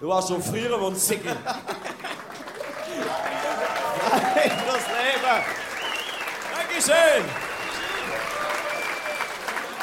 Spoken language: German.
Du warst so früher und Sickel. Rein das Leben. Dankeschön.